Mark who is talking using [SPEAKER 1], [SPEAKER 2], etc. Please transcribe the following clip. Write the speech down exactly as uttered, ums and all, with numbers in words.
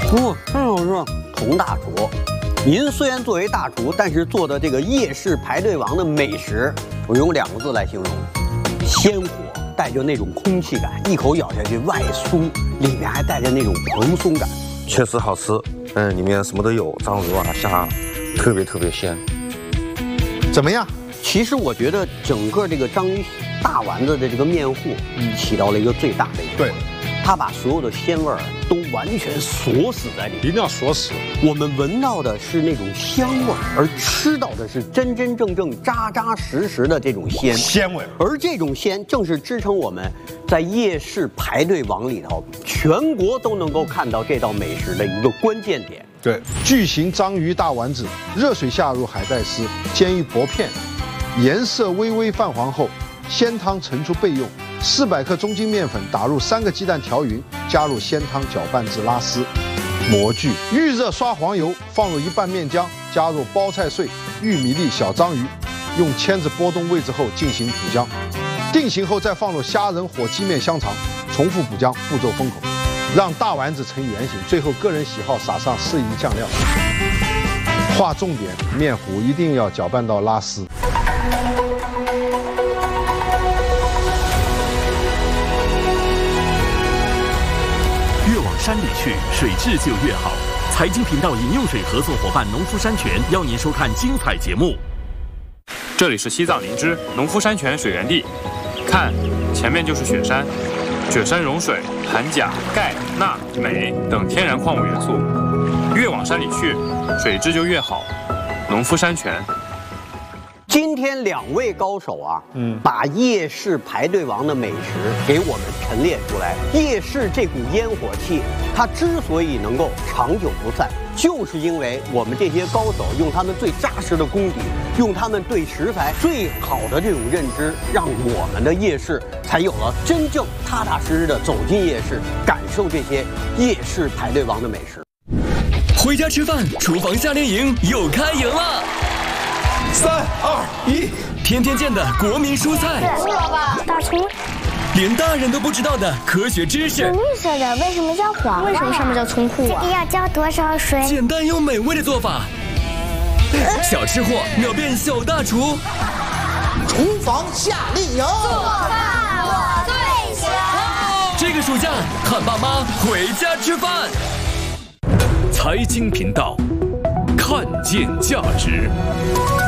[SPEAKER 1] 哦，这就是佟大厨。您虽然作为大厨，但是做的这个夜市排队王的美食，我用两个字来形容：鲜活，带着那种空气感，一口咬下去外酥，里面还带着那种蓬松感，
[SPEAKER 2] 确实好吃。嗯，里面什么都有，章鱼啊、虾，特别特别鲜。
[SPEAKER 3] 怎么样？
[SPEAKER 1] 其实我觉得整个这个章鱼大丸子的这个面糊，嗯，起到了一个最大的一个作用。它把所有的鲜味儿都完全锁死在里面，
[SPEAKER 3] 一定要锁死。
[SPEAKER 1] 我们闻到的是那种香味儿，而吃到的是真真正正扎扎实实的这种鲜
[SPEAKER 3] 鲜味。
[SPEAKER 1] 而这种鲜正是支撑我们在夜市排队王里头，全国都能够看到这道美食的一个关键点。
[SPEAKER 3] 对，巨型章鱼大丸子，热水下入海带丝，煎于薄片，颜色微微泛黄后，鲜汤盛出备用。四百克中筋面粉打入三个鸡蛋调匀，加入鲜汤搅拌至拉丝，模具。预热刷黄油，放入一半面浆，加入包菜碎、玉米粒、小章鱼，用签子拨动位置后进行补浆。定型后再放入虾仁、火鸡面、香肠，重复补浆，步骤封口，让大丸子呈圆形。最后个人喜好撒上适宜酱料。划重点，面糊一定要搅拌到拉丝。
[SPEAKER 4] 越往山里去，水质就越好。财经频道饮用水合作伙伴农夫山泉邀您收看精彩节目。
[SPEAKER 5] 这里是西藏林芝农夫山泉水源地，看，前面就是雪山，雪山融水含钾、钙、钠、镁等天然矿物元素。越往山里去，水质就越好。农夫山泉。
[SPEAKER 1] 今天两位高手啊，嗯，把夜市排队王的美食给我们陈列出来。夜市这股烟火气，它之所以能够长久不散，就是因为我们这些高手用他们最扎实的功底，用他们对食材最好的这种认知，让我们的夜市才有了真正踏踏实实的走进夜市，感受这些夜市排队王的美食。
[SPEAKER 4] 回家吃饭，厨房夏令营又开营了。
[SPEAKER 3] 三二一，
[SPEAKER 4] 天天见的国民蔬菜，
[SPEAKER 6] 胡萝卜、大葱，
[SPEAKER 4] 连大人都不知道的科学知识。
[SPEAKER 6] 绿色的为什么叫黄？为什么上面叫葱户啊？这个要浇多少水？
[SPEAKER 4] 简单又美味的做法，小吃货秒变小大厨。
[SPEAKER 7] 厨房夏令营，
[SPEAKER 6] 做饭我最强。
[SPEAKER 4] 这个暑假喊爸妈回家吃饭。财经频道，看见价值。